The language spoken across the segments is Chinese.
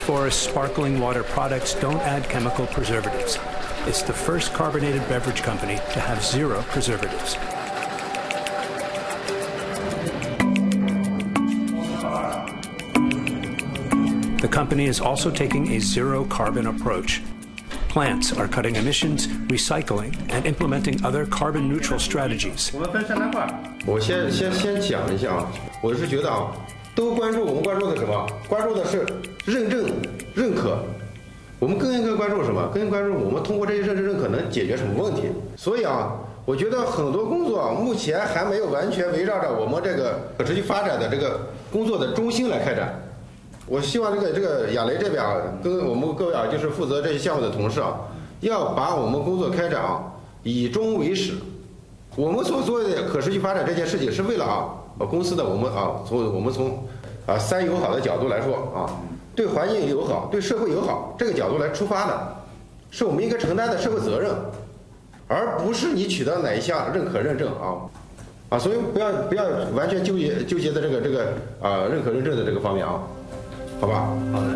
Forest sparkling water products don't add chemical preservatives. It's the first carbonated beverage company to have 0 preservatives. The company is also taking a zero-carbon approach. Plants are cutting emissions, recycling, and implementing other carbon-neutral strategies. 我们分3大块。我先讲一下啊，我是觉得啊，都关注我们关注的什么？关注的是认证、认可。我们更应该关注什么？更关注我们通过这些认证认可能解决什么问题。所以啊，我觉得很多工作啊，目前还没有完全围绕着我们这个可持续发展的这个工作的中心来开展。 我希望这个亚雷这边啊，跟我们各位啊，就是负责这些项目的同事啊，要把我们工作开展啊，以终为始。我们所做的可持续发展这件事情，是为了啊，公司的我们从3友好的角度来说啊，对环境友好、对社会友好这个角度来出发的，是我们应该承担的社会责任，而不是你取得哪一项认可认证啊，所以不要完全纠结在这个认可认证的这个方面啊。 好吧， 好的。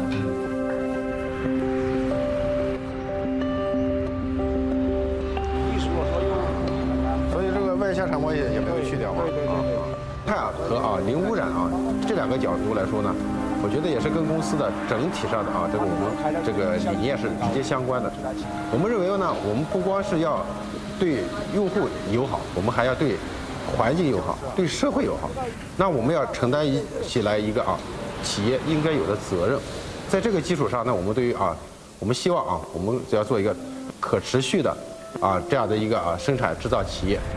所以这个外下产膜也没有去掉嘛。碳和零污染啊这2个角度来说呢，我觉得也是跟公司的整体上的啊这个我们这个理念是直接相关的。我们认为呢，我们不光是要对用户友好，我们还要对环境友好，对社会友好。那我们要承担起来一个企业应该有的责任，在这个基础上呢，我们对于我们希望我们只要做一个可持续的这样的一个生产制造企业。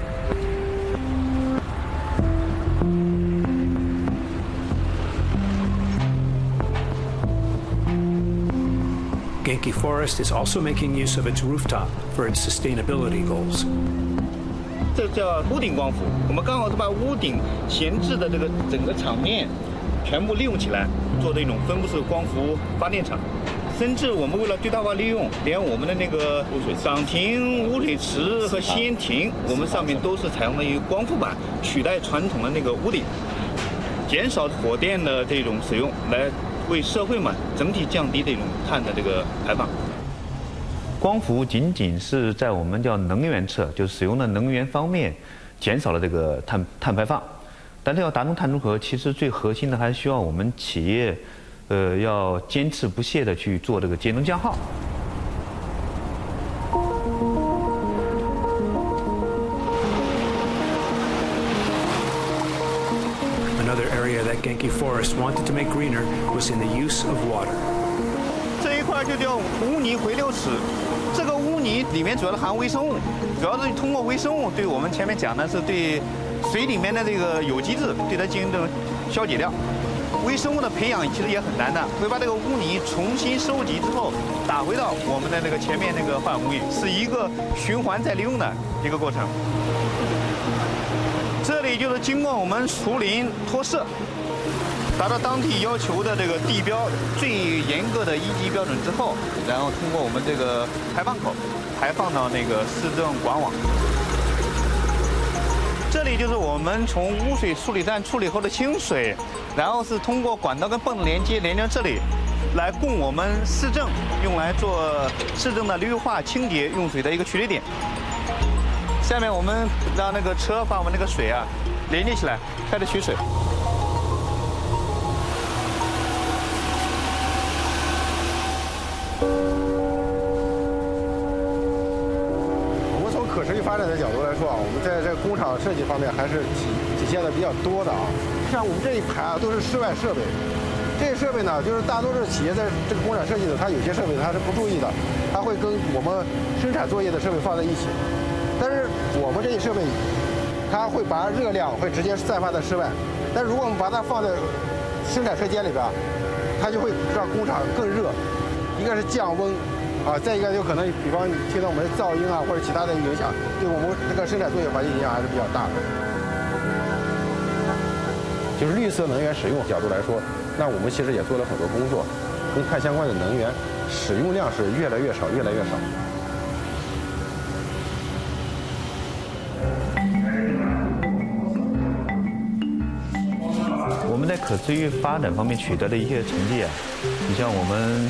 Genki Forest is also making use of its rooftop for its sustainability goals. 这叫屋顶光伏，我们刚好是把屋顶闲置的这个整个场面。 全部利用起来，做的一种分布式光伏发电厂，甚至我们为了最大化利用，连我们的那个涨亭、污水池和吸烟亭，我们上面都是采用了一个光伏板，取代传统的那个屋顶，减少火电的这种使用，来为社会嘛整体降低这种碳的这个排放。光伏仅仅是在我们叫能源侧，就是使用的能源方面，减少了这个碳排放。 但是要达成碳中和，其实最核心的还需要我们企业，要坚持不懈地去做这个节能降耗。 Another area that Genki Forest wanted to make greener was in the use of water. 这一块就叫污泥回流池，这个污泥里面主要是含微生物，主要是通过微生物对我们前面讲的是对。 水里面的这个有机质对它进行这种消解掉，微生物的培养其实也很难的，会把这个污泥重新收集之后打回到我们的那个前面那个化学工艺，是一个循环再利用的一个过程。这里就是经过我们除磷脱色，达到当地要求的这个地标最严格的1级标准之后，然后通过我们这个排放口排放到那个市政管网。 这里就是我们从污水处理站处理后的清水，然后是通过管道跟泵连接这里，来供我们市政用来做市政的绿化清洁用水的一个取水点。下面我们让那个车把我们那个水连接起来，开始取水。 我们从可持续发展的角度来说我们在这个工厂设计方面还是体现的比较多的像我们这一排都是室外设备，这些设备呢，就是大多数企业在这个工厂设计的，它有些设备它是不注意的，它会跟我们生产作业的设备放在一起。但是我们这些设备，它会把热量会直接散发在室外。但如果我们把它放在生产车间里边，它就会让工厂更热。一个是降温，再一个就可能比方听到我们的噪音或者其他的影响，对我们这个生产作业环境影响还是比较大的。就是绿色能源使用角度来说，那我们其实也做了很多工作，跟碳相关的能源使用量是越来越少，越来越少。 我们在可持续发展方面取得的一些成绩啊，你像我们